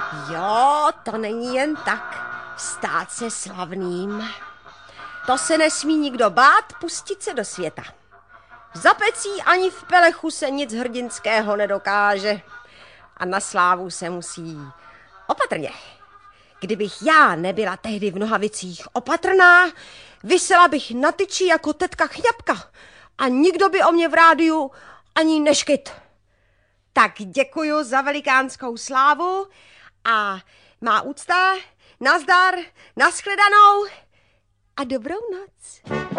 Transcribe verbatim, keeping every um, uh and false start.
Jo, to není jen tak stát se slavným. To se nesmí nikdo bát pustit se do světa. Za pecí ani v pelechu se nic hrdinského nedokáže. A na slávu se musí opatrně. Kdybych já nebyla tehdy v Nohavicích opatrná, visela bych na tyči jako tetka Chňapka a nikdo by o mě v rádiu ani neškyt. Tak děkuju za velikánskou slávu a má úcta, nazdar, nashledanou a dobrou noc.